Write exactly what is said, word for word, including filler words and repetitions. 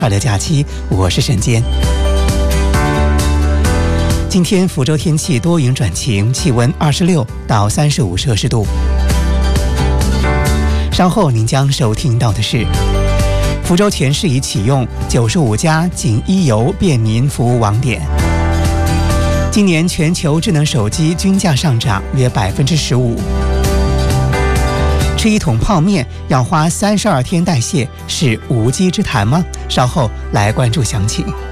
快乐假期，我是沈坚。今天福州天气多云转晴，气温二十六到三十五摄氏度。稍后您将收听到的是，福州全市已启用九十五家仅一邮便民服务网点。今年全球智能手机均价上涨约百分之十五。吃一桶泡面要花三十二天代谢，是无稽之谈吗？稍后来关注详情。